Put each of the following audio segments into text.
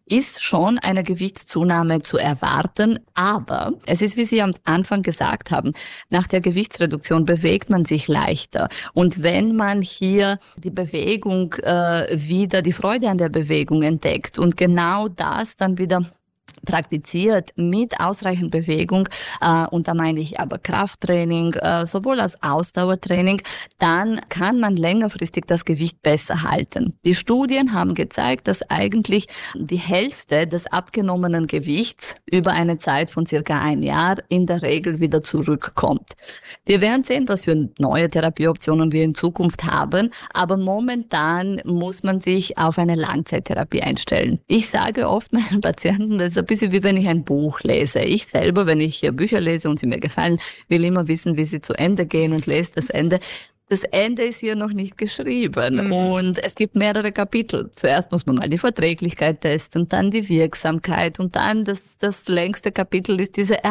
ist schon eine Gewichtszunahme zu erwarten, aber es ist, wie Sie am Anfang gesagt haben, nach der Gewichtsreduktion bewegt man sich leichter. Und wenn man hier die Bewegung wieder, die Freude an der Bewegung entdeckt und genau das dann wieder praktiziert mit ausreichend Bewegung, und da meine ich aber Krafttraining, sowohl als Ausdauertraining, dann kann man längerfristig das Gewicht besser halten. Die Studien haben gezeigt, dass eigentlich die Hälfte des abgenommenen Gewichts über eine Zeit von circa 1 Jahr in der Regel wieder zurückkommt. Wir werden sehen, was für neue Therapieoptionen wir in Zukunft haben, aber momentan muss man sich auf eine Langzeittherapie einstellen. Ich sage oft meinen Patienten, das ist ein bisschen wie wenn ich ein Buch lese. Ich selber, wenn ich Bücher lese und sie mir gefallen, will immer wissen, wie sie zu Ende gehen und lese das Ende. Das Ende ist hier noch nicht geschrieben und es gibt mehrere Kapitel. Zuerst muss man mal die Verträglichkeit testen, dann die Wirksamkeit und dann das längste Kapitel ist diese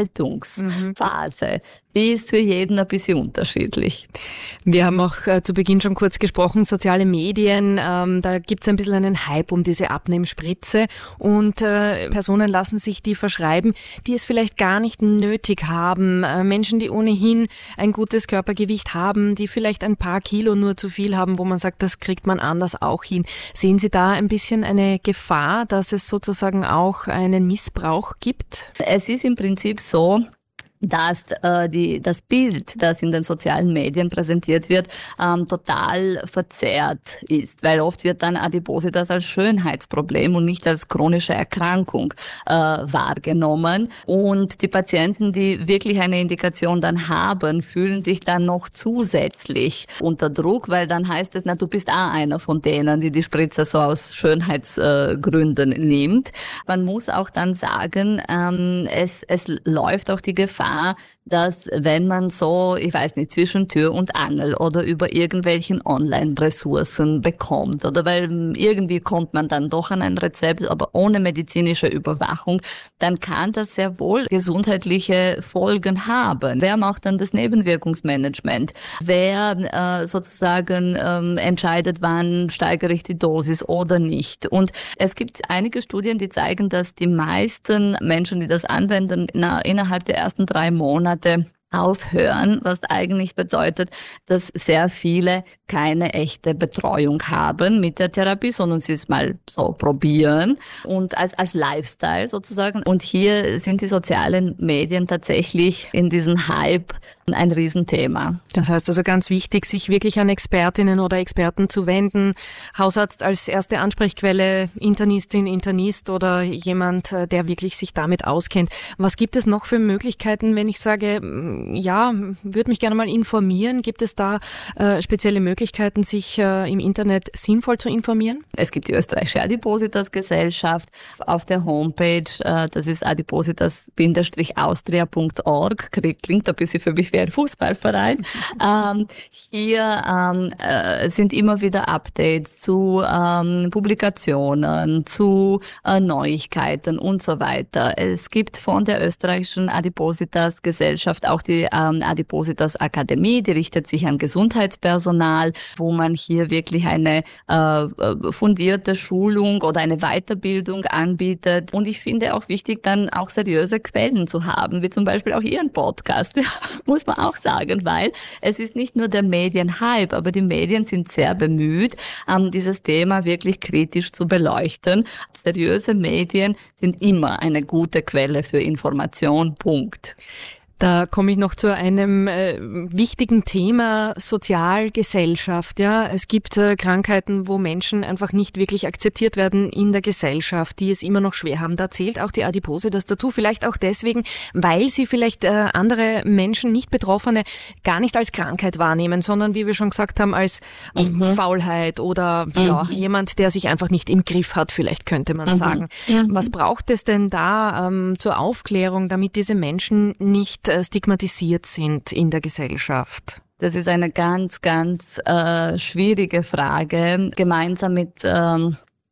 Erhaltungsphase. Die ist für jeden ein bisschen unterschiedlich. Wir haben auch zu Beginn schon kurz gesprochen, soziale Medien, da gibt es ein bisschen einen Hype um diese Abnehmspritze und Personen lassen sich die verschreiben, die es vielleicht gar nicht nötig haben. Menschen, die ohnehin ein gutes Körpergewicht haben, die vielleicht ein paar Kilo nur zu viel haben, wo man sagt, das kriegt man anders auch hin. Sehen Sie da ein bisschen eine Gefahr, dass es sozusagen auch einen Missbrauch gibt? Es ist im Prinzip so, dass das Bild, das in den sozialen Medien präsentiert wird, total verzerrt ist, weil oft wird dann Adipositas als Schönheitsproblem und nicht als chronische Erkrankung wahrgenommen. Und die Patienten, die wirklich eine Indikation dann haben, fühlen sich dann noch zusätzlich unter Druck, weil dann heißt es, na, du bist auch einer von denen, die Spritze so aus Schönheitsgründen nimmt. Man muss auch dann sagen, es läuft auch die Gefahr, dass wenn man so, ich weiß nicht, zwischen Tür und Angel oder über irgendwelchen Online-Ressourcen bekommt oder weil irgendwie kommt man dann doch an ein Rezept, aber ohne medizinische Überwachung, dann kann das sehr wohl gesundheitliche Folgen haben. Wer macht dann das Nebenwirkungsmanagement? Wer sozusagen entscheidet, wann steigere ich die Dosis oder nicht? Und es gibt einige Studien, die zeigen, dass die meisten Menschen, die das anwenden, innerhalb der ersten 3 Monate aufhören, was eigentlich bedeutet, dass sehr viele keine echte Betreuung haben mit der Therapie, sondern sie es mal so probieren und als Lifestyle sozusagen. Und hier sind die sozialen Medien tatsächlich in diesem Hype ein Riesenthema. Das heißt also ganz wichtig, sich wirklich an Expertinnen oder Experten zu wenden. Hausarzt als erste Ansprechquelle, Internistin, Internist oder jemand, der wirklich sich damit auskennt. Was gibt es noch für Möglichkeiten, wenn ich sage, ja, würde mich gerne mal informieren? Gibt es da spezielle Möglichkeiten, sich im Internet sinnvoll zu informieren? Es gibt die österreichische Adipositas-Gesellschaft auf der Homepage. Das ist adipositas-austria.org. Klingt ein bisschen für mich wie ein Fußballverein. Hier sind immer wieder Updates zu Publikationen, zu Neuigkeiten und so weiter. Es gibt von der österreichischen Adipositas-Gesellschaft auch die Adipositas-Akademie, die richtet sich an Gesundheitspersonal, wo man hier wirklich eine fundierte Schulung oder eine Weiterbildung anbietet. Und ich finde auch wichtig, dann auch seriöse Quellen zu haben, wie zum Beispiel auch Ihren Podcast, muss man auch sagen, weil es ist nicht nur der Medienhype, aber die Medien sind sehr bemüht, dieses Thema wirklich kritisch zu beleuchten. Seriöse Medien sind immer eine gute Quelle für Information, Punkt. Da komme ich noch zu einem wichtigen Thema, Sozialgesellschaft. Ja, es gibt Krankheiten, wo Menschen einfach nicht wirklich akzeptiert werden in der Gesellschaft, die es immer noch schwer haben. Da zählt auch die Adipositas dazu. Vielleicht auch deswegen, weil sie vielleicht andere Menschen, nicht Betroffene, gar nicht als Krankheit wahrnehmen, sondern, wie wir schon gesagt haben, als Faulheit oder ja, jemand, der sich einfach nicht im Griff hat, vielleicht könnte man sagen. Was braucht es denn da zur Aufklärung, damit diese Menschen nicht stigmatisiert sind in der Gesellschaft? Das ist eine ganz, ganz schwierige Frage. Gemeinsam mit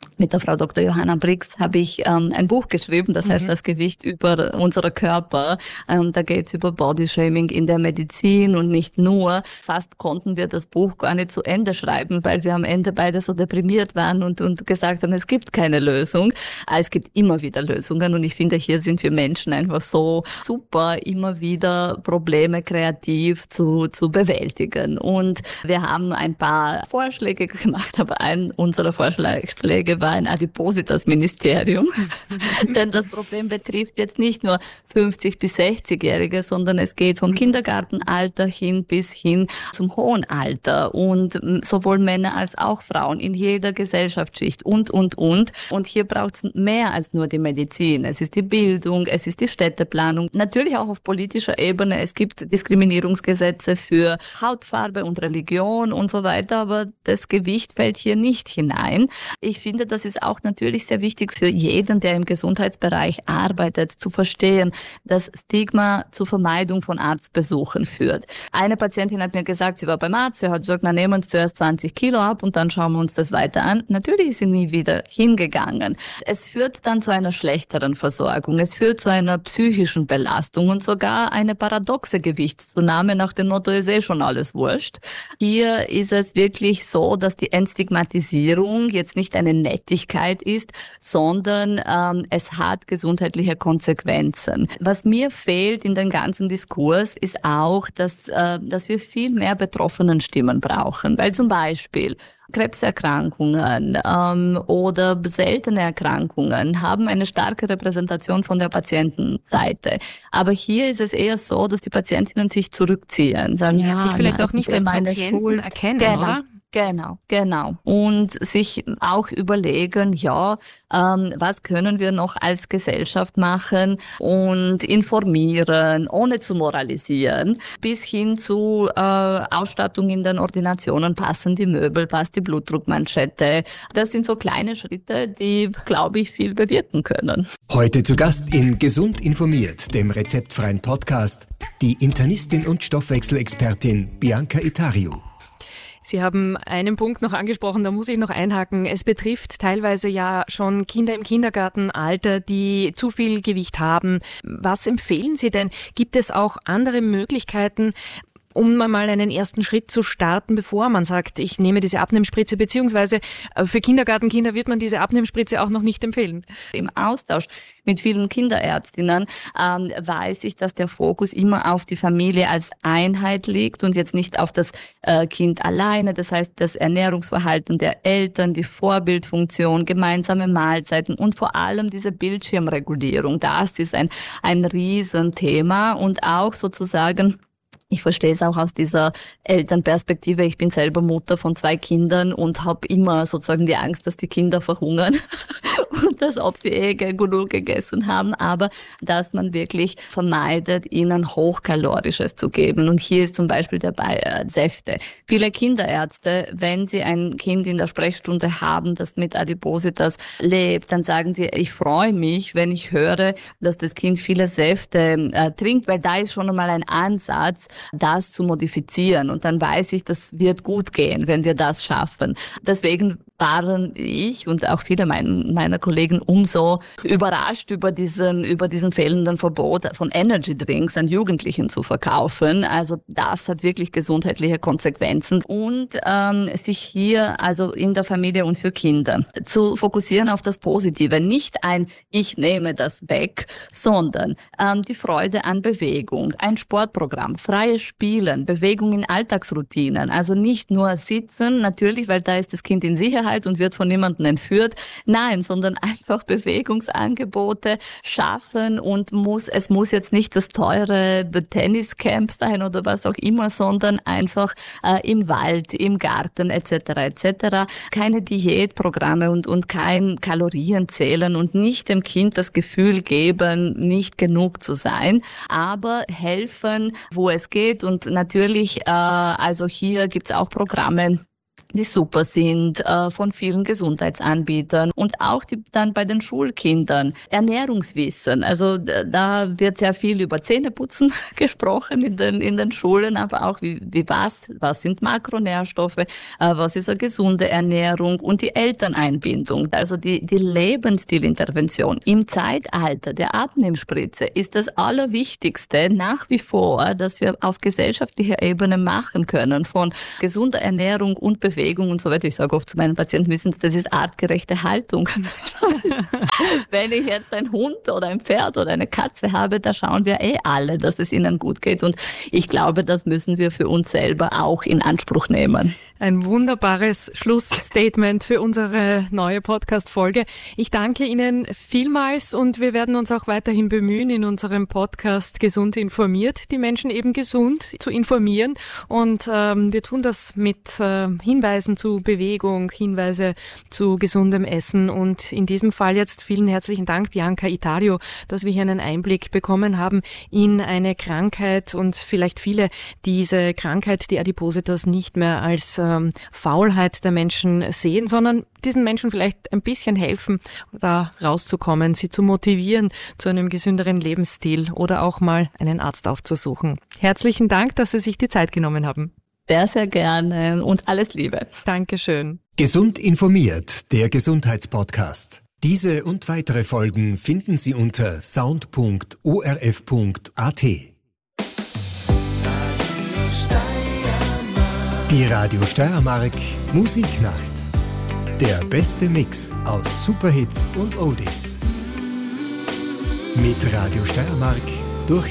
Mit der Frau Dr. Johanna Brix habe ich ein Buch geschrieben, das heißt Das Gewicht über unsere Körper. Da geht es über Bodyshaming in der Medizin und nicht nur. Fast konnten wir das Buch gar nicht zu Ende schreiben, weil wir am Ende beide so deprimiert waren und gesagt haben, es gibt keine Lösung. Es gibt immer wieder Lösungen und ich finde, hier sind wir Menschen einfach so super, immer wieder Probleme kreativ zu bewältigen. Und wir haben ein paar Vorschläge gemacht, aber ein unserer Vorschläge war ein Adipositas-Ministerium. Denn das Problem betrifft jetzt nicht nur 50- bis 60-Jährige, sondern es geht vom Kindergartenalter bis hin zum hohen Alter. Und sowohl Männer als auch Frauen in jeder Gesellschaftsschicht und. Und hier braucht es mehr als nur die Medizin. Es ist die Bildung, es ist die Städteplanung. Natürlich auch auf politischer Ebene. Es gibt Diskriminierungsgesetze für Hautfarbe und Religion und so weiter, aber das Gewicht fällt hier nicht hinein. Ich finde, das ist auch natürlich sehr wichtig für jeden, der im Gesundheitsbereich arbeitet, zu verstehen, dass Stigma zur Vermeidung von Arztbesuchen führt. Eine Patientin hat mir gesagt, sie war beim Arzt, sie hat gesagt, nehmen wir uns zuerst 20 Kilo ab und dann schauen wir uns das weiter an. Natürlich ist sie nie wieder hingegangen. Es führt dann zu einer schlechteren Versorgung, es führt zu einer psychischen Belastung und sogar eine paradoxe Gewichtszunahme nach dem Motto, ist schon alles wurscht. Hier ist es wirklich so, dass die Entstigmatisierung jetzt nicht eine Nettigkeit ist, sondern es hat gesundheitliche Konsequenzen. Was mir fehlt in dem ganzen Diskurs ist auch, dass wir viel mehr betroffenen Stimmen brauchen, weil zum Beispiel Krebserkrankungen oder seltene Erkrankungen haben eine starke Repräsentation von der Patientenseite. Aber hier ist es eher so, dass die Patientinnen sich zurückziehen, sagen, sich vielleicht auch nicht als Patienten erkennen, oder? Genau. Und sich auch überlegen, was können wir noch als Gesellschaft machen und informieren, ohne zu moralisieren, bis hin zu Ausstattung in den Ordinationen, passen die Möbel, passt die Blutdruckmanschette. Das sind so kleine Schritte, die, glaube ich, viel bewirken können. Heute zu Gast in Gesund informiert, dem rezeptfreien Podcast, die Internistin und Stoffwechselexpertin Bianca Etariu. Sie haben einen Punkt noch angesprochen, da muss ich noch einhaken. Es betrifft teilweise ja schon Kinder im Kindergartenalter, die zu viel Gewicht haben. Was empfehlen Sie denn? Gibt es auch andere Möglichkeiten, um mal einen ersten Schritt zu starten, bevor man sagt, ich nehme diese Abnehmspritze, beziehungsweise für Kindergartenkinder wird man diese Abnehmspritze auch noch nicht empfehlen? Im Austausch mit vielen Kinderärztinnen weiß ich, dass der Fokus immer auf die Familie als Einheit liegt und jetzt nicht auf das Kind alleine. Das heißt, das Ernährungsverhalten der Eltern, die Vorbildfunktion, gemeinsame Mahlzeiten und vor allem diese Bildschirmregulierung. Das ist ein Riesenthema und auch sozusagen, ich verstehe es auch aus dieser Elternperspektive. Ich bin selber Mutter von 2 Kindern und habe immer sozusagen die Angst, dass die Kinder verhungern und dass ob sie genug gegessen haben, aber dass man wirklich vermeidet, ihnen Hochkalorisches zu geben. Und hier ist zum Beispiel dabei Säfte. Viele Kinderärzte, wenn sie ein Kind in der Sprechstunde haben, das mit Adipositas lebt, dann sagen sie, ich freue mich, wenn ich höre, dass das Kind viele Säfte trinkt, weil da ist schon einmal ein Ansatz, das zu modifizieren. Und dann weiß ich, das wird gut gehen, wenn wir das schaffen. Deswegen waren ich und auch viele meiner Kollegen umso überrascht über diesen fehlenden Verbot von Energy Drinks an Jugendlichen zu verkaufen. Also das hat wirklich gesundheitliche Konsequenzen und sich hier also in der Familie und für Kinder zu fokussieren auf das Positive. Nicht ich nehme das weg, sondern die Freude an Bewegung, ein Sportprogramm, freies Spielen, Bewegung in Alltagsroutinen. Also nicht nur sitzen, natürlich, weil da ist das Kind in Sicherheit und wird von niemandem entführt. Nein, sondern einfach Bewegungsangebote schaffen und es muss jetzt nicht das teure Tenniscamp sein oder was auch immer, sondern einfach im Wald, im Garten etc. Keine Diätprogramme und kein Kalorienzählen und nicht dem Kind das Gefühl geben, nicht genug zu sein, aber helfen, wo es geht und natürlich, also hier gibt's auch Programme, die super sind, von vielen Gesundheitsanbietern und auch dann bei den Schulkindern. Ernährungswissen, also da wird sehr viel über Zähneputzen gesprochen in den Schulen, aber auch was sind Makronährstoffe, was ist eine gesunde Ernährung und die Elterneinbindung, also die Lebensstilintervention. Im Zeitalter der Abnehmspritze ist das Allerwichtigste nach wie vor, dass wir auf gesellschaftlicher Ebene machen können, von gesunder Ernährung und Bewegung und so weiter. Ich sage oft zu meinen Patienten, wissen Sie, das ist artgerechte Haltung. Wenn ich jetzt einen Hund oder ein Pferd oder eine Katze habe, da schauen wir alle, dass es ihnen gut geht. Und ich glaube, das müssen wir für uns selber auch in Anspruch nehmen. Ein wunderbares Schlussstatement für unsere neue Podcast-Folge. Ich danke Ihnen vielmals und wir werden uns auch weiterhin bemühen, in unserem Podcast Gesund informiert, die Menschen eben gesund zu informieren. Und wir tun das mit Hinweisen zu Bewegung, Hinweise zu gesundem Essen. Und in diesem Fall jetzt vielen herzlichen Dank, Bianca Itario, dass wir hier einen Einblick bekommen haben in eine Krankheit und vielleicht viele diese Krankheit, die Adipositas, nicht mehr als Faulheit der Menschen sehen, sondern diesen Menschen vielleicht ein bisschen helfen, da rauszukommen, sie zu motivieren zu einem gesünderen Lebensstil oder auch mal einen Arzt aufzusuchen. Herzlichen Dank, dass Sie sich die Zeit genommen haben. Sehr, sehr gerne und alles Liebe. Dankeschön. Gesund informiert, der Gesundheitspodcast. Diese und weitere Folgen finden Sie unter sound.orf.at. Die Radio Steiermark Musiknacht. Der beste Mix aus Superhits und Oldies. Mit Radio Steiermark